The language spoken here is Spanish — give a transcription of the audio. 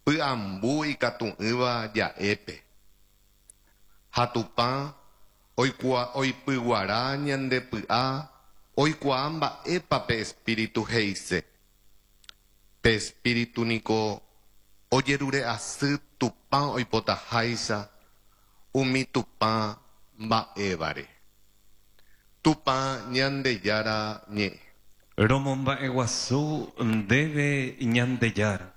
py'ambu ikatu'ỹva ja'épe. Ha Tupã oipyguara ñandepy'a oikuaa mba'épa pe espíritu he'ise. Pe espíritu niko ojerure'asy Tupã oipotaháicha umi Tupã mba'évare. Tupã ñandejára ñe'ẽ. Romomba'eguasu ndéve ñandejára.